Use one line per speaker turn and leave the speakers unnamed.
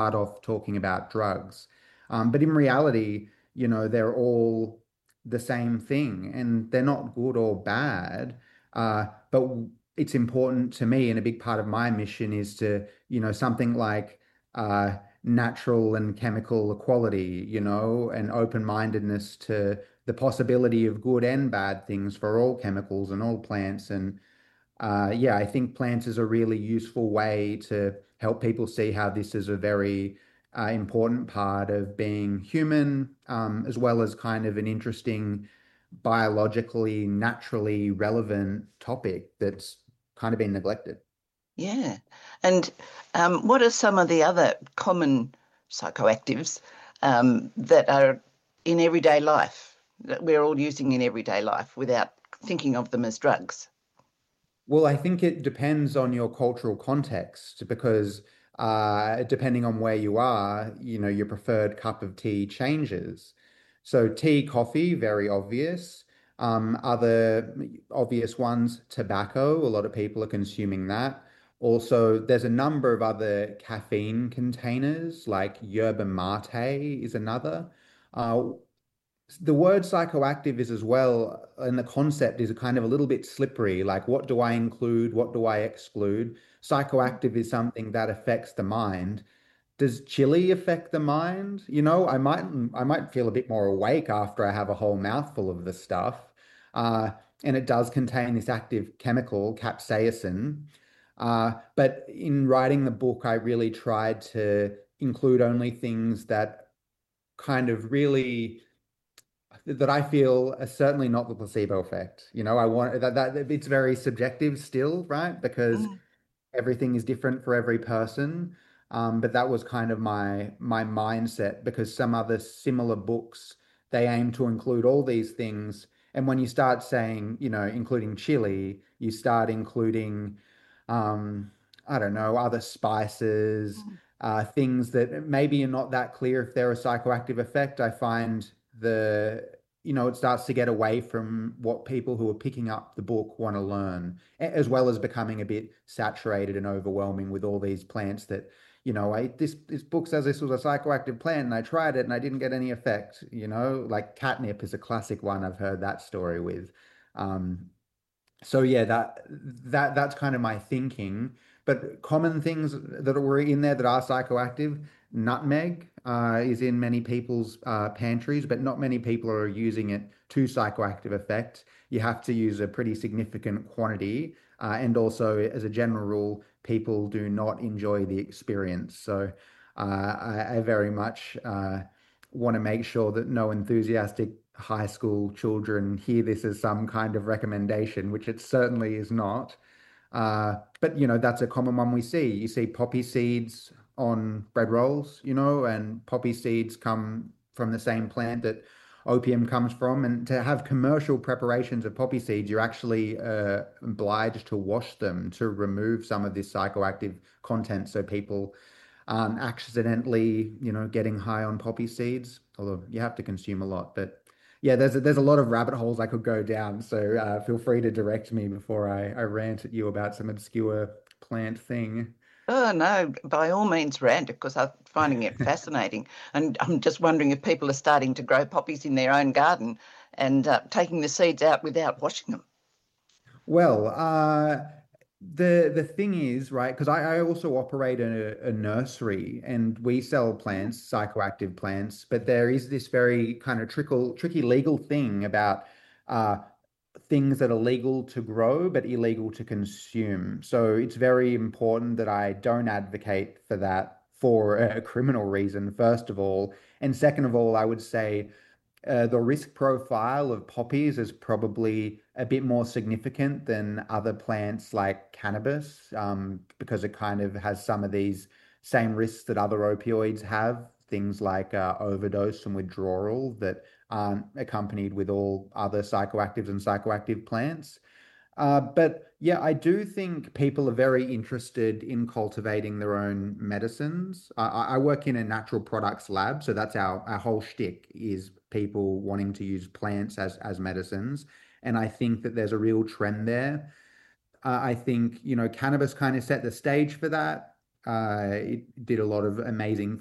off talking about drugs. But in reality, they're all the same thing and they're not good or bad. But it's important to me, and a big part of my mission is to, something like natural and chemical equality, and open-mindedness to the possibility of good and bad things for all chemicals and all plants. And yeah, I think plants is a really useful way to help people see how this is a very important part of being human, as well as kind of an interesting, biologically, naturally relevant topic that's kind of been neglected.
Yeah. And what are some of the other common psychoactives that are in everyday life that we're all using in everyday life without thinking of them as drugs?
Well, I think it depends on your cultural context because depending on where you are, your preferred cup of tea changes. So tea, coffee, very obvious. Other obvious ones, tobacco, a lot of people are consuming that. Also, there's a number of other caffeine containers, like yerba mate is another. Uh, the word psychoactive is as well, and the concept is kind of a little bit slippery. Like, what do I include? What do I exclude? Psychoactive is something that affects the mind. Does chili affect the mind? I might feel a bit more awake after I have a whole mouthful of the stuff. Uh, and it does contain this active chemical, capsaicin. But in writing the book, I really tried to include only things that kind of really that I feel are certainly not the placebo effect. I want that it's very subjective still, right? Because
Mm.
everything is different for every person. But that was kind of my mindset because some other similar books they aim to include all these things. And when you start saying, including chili, you start including, um, I don't know, other spices, things that maybe are not that clear if they're a psychoactive effect. I find it starts to get away from what people who are picking up the book want to learn, as well as becoming a bit saturated and overwhelming with all these plants that, this book says this was a psychoactive plant and I tried it and I didn't get any effect, like catnip is a classic one I've heard that story with. Um, so yeah, that's kind of my thinking. But common things that were in there that are psychoactive, nutmeg is in many people's pantries, but not many people are using it to psychoactive effect. You have to use a pretty significant quantity, and also as a general rule, people do not enjoy the experience. So I very much want to make sure that no enthusiastic high school children hear this as some kind of recommendation, which it certainly is not. But that's a common one we see. You see poppy seeds on bread rolls, and poppy seeds come from the same plant that opium comes from. And to have commercial preparations of poppy seeds, you're actually obliged to wash them to remove some of this psychoactive content so people accidentally, getting high on poppy seeds, although you have to consume a lot. But yeah, there's a lot of rabbit holes I could go down. So feel free to direct me before I rant at you about some obscure plant thing.
Oh, no, by all means rant because I'm finding it fascinating. And I'm just wondering if people are starting to grow poppies in their own garden and taking the seeds out without washing them.
Well, the thing is, right, because I also operate a nursery and we sell
Mm.
plants, psychoactive plants, but there is this very kind of tricky legal thing about uh, things that are legal to grow but illegal to consume. So it's very important that I don't advocate for that for a criminal reason, first of all. And second of all, I would say the risk profile of poppies is probably a bit more significant than other plants like cannabis, because it kind of has some of these same risks that other opioids have, things like overdose and withdrawal that aren't accompanied with all other psychoactives and psychoactive plants. But yeah, I do think people are very interested in cultivating their own medicines. I work in a natural products lab, so that's our whole shtick is people wanting to use plants as medicines. And I think that there's a real trend there. I think, cannabis kind of set the stage for that. It did a lot of amazing